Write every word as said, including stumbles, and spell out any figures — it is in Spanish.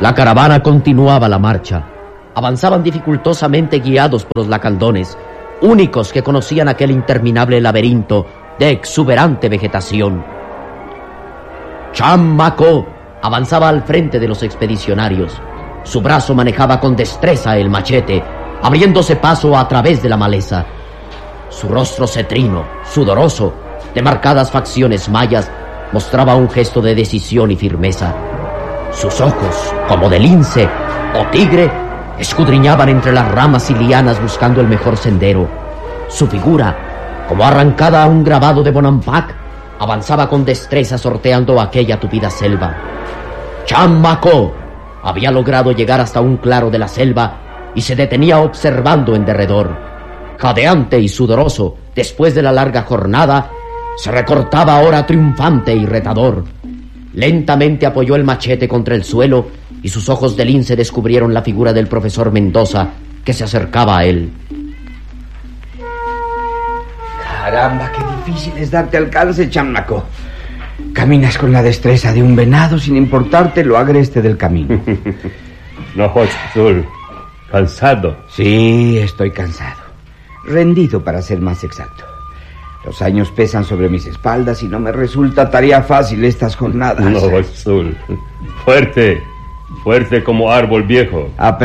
La caravana continuaba la marcha. Avanzaban dificultosamente guiados por los lacandones, únicos que conocían aquel interminable laberinto de exuberante vegetación. Chamaco avanzaba al frente de los expedicionarios. Su brazo manejaba con destreza el machete, abriéndose paso a través de la maleza. Su rostro cetrino, sudoroso, de marcadas facciones mayas, mostraba un gesto de decisión y firmeza. Sus ojos, como de lince o tigre, escudriñaban entre las ramas y lianas buscando el mejor sendero. Su figura, como arrancada a un grabado de Bonampak, avanzaba con destreza sorteando aquella tupida selva. Chamaco había logrado llegar hasta un claro de la selva y se detenía observando en derredor. Jadeante y sudoroso, después de la larga jornada, se recortaba ahora triunfante y retador. Lentamente apoyó el machete contra el suelo y sus ojos de lince descubrieron la figura del profesor Mendoza, que se acercaba a él. Caramba, qué difícil es darte alcance, chamaco. Caminas con la destreza de un venado sin importarte lo agreste del camino. No, Azul. ¿Cansado? Sí, estoy cansado. Rendido, para ser más exacto. Los años pesan sobre mis espaldas y no me resulta tarea fácil estas jornadas. No, Azul. Fuerte. Fuerte como árbol viejo.